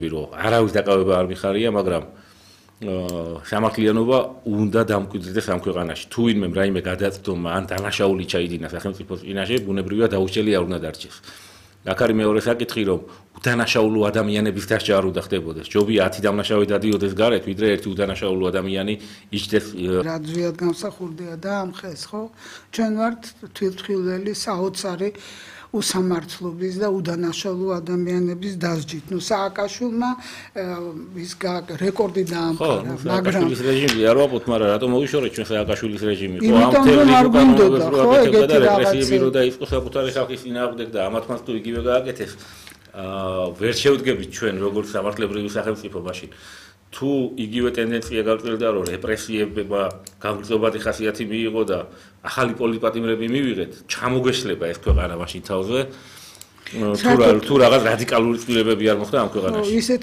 არავის დაკავება არ მიხარია, მაგრამ სამართლიანობა უნდა დამკვიდრდეს ამ ქვეყანაში. თუ ვინმე რაიმე გადაწყვეტა ან დანაშაული ჩაიდინა სახელმწიფოს წინაშე, ბუნებრივია დაუჭელი არ უნდა დარჩეს. აქ არის მეორე საკითხი, რომ უდანაშაულო ადამიანების დასჯა არ უნდა ხდებოდეს. ჯობია 10 დამნაშავე დადიოდეს გარეთ, ვიდრე ერთი უდანაშაულო ადამიანი იჯდეს. რა ძვიად გამსახურდია და ამ ხეს, ხო? ჩვენ ვართ თვითმხილველი საოცარი უსამართლობის და უდანაშაულო ადამიანების დასჯით. სააკაშვილმა ის რეკორდი დაამყარა, მაგრამ სააკაშვილის რეჟიმი არ ვაპოთ, მაგრამ რატომ მოვიშორეთ ჩვენ სააკაშვილის რეჟიმი? იმიტომ რომ არ გვინდოდა, ხო, ეგეთი რეპრესიები რო დაიწყო საკუთარი ხალხის წინააღმდეგ და ამათმაც თუ იგივე გააკეთეს, ვერ შევდგებით ჩვენ როგორც სამართლებრივი სახელმწიფო მაშინ. თუ იგივე ტენდენცია გავწელდა, რომ რეპრესიებმა გამგრძობადი ხასიათი მიიღო და ახალი პოლიტპატიმრები მივიღეთ, ჩამოგეშლება ეს ქვეყანა მაშინ თავზე. თუ რაღაც რადიკალური ცვლილებები არ მოხდა ამ ქვეყანაში.